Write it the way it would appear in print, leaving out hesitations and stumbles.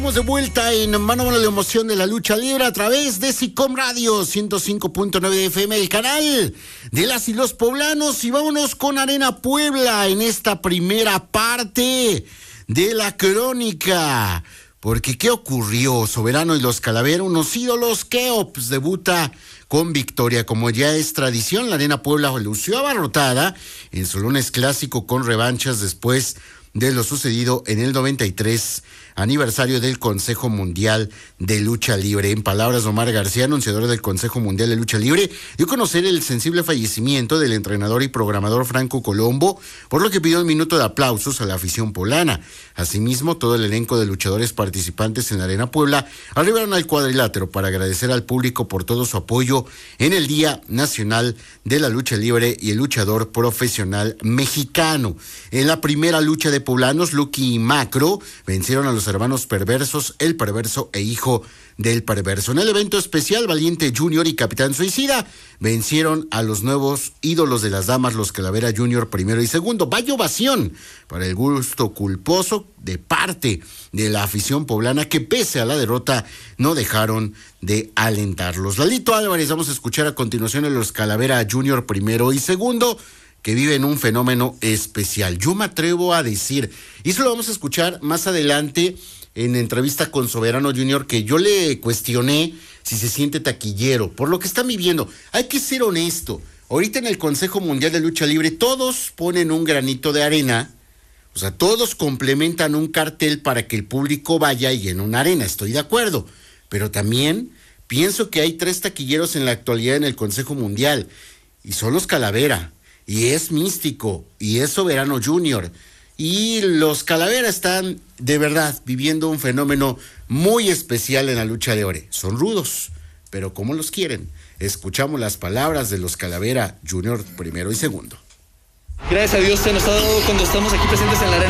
Estamos de vuelta en Mano a Mano, la emoción de la lucha libre a través de SICOM Radio 105.9 de FM, el canal de las y los poblanos. Y vámonos con Arena Puebla en esta primera parte de la crónica. Porque ¿qué ocurrió? Soberano y los Calavera, unos ídolos. Keops debuta con victoria. Como ya es tradición, la Arena Puebla lució abarrotada en su lunes clásico con revanchas después de lo sucedido en el 93 aniversario del Consejo Mundial de Lucha Libre. En palabras de Omar García, anunciador del Consejo Mundial de Lucha Libre, dio a conocer el sensible fallecimiento del entrenador y programador Franco Colombo, por lo que pidió un minuto de aplausos a la afición poblana. Asimismo, todo el elenco de luchadores participantes en la Arena Puebla arribaron al cuadrilátero para agradecer al público por todo su apoyo en el Día Nacional de la Lucha Libre y el luchador profesional mexicano. En la primera lucha de poblanos, Lucky y Macro vencieron a los hermanos Perversos, el Perverso e Hijo del Perverso. En el evento especial, Valiente Junior y Capitán Suicida vencieron a los nuevos ídolos de las damas, los Calavera Junior primero y segundo. Vaya ovación para el gusto culposo de parte de la afición poblana, que pese a la derrota no dejaron de alentarlos. Lalito Álvarez, vamos a escuchar a continuación a los Calavera Junior primero y segundo, que viven un fenómeno especial. Yo me atrevo a decir, y eso lo vamos a escuchar más adelante en entrevista con Soberano Junior, que yo le cuestioné si se siente taquillero por lo que están viviendo. Hay que ser honesto. Ahorita en el Consejo Mundial de Lucha Libre todos ponen un granito de arena, o sea, todos complementan un cartel para que el público vaya y llene una arena. Estoy de acuerdo, pero también pienso que hay 3 taquilleros en la actualidad en el Consejo Mundial, y son los Calavera, y es Místico, y es Soberano Junior, y los Calavera están de verdad viviendo un fenómeno muy especial en la lucha libre. Son rudos, pero ¿cómo los quieren? Escuchamos las palabras de los Calavera Junior primero y segundo. Gracias a Dios se nos ha dado cuando estamos aquí presentes en la arena